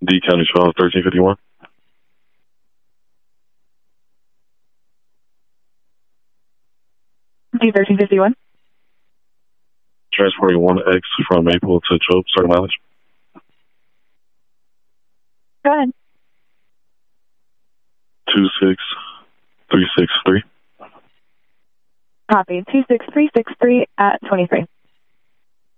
D County 12, 1351. D1351. Transporting 1X from Maple to Chope, starting mileage. Go ahead. 26363. Copy. 26363 at 23.